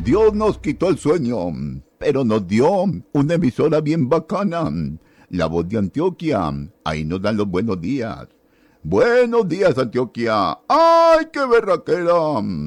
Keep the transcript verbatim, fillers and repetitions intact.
Dios nos quitó el sueño, pero nos dio una emisora bien bacana, La Voz de Antioquia. Ahí nos dan los buenos días. Buenos días, Antioquia. ¡Ay, qué berraquera!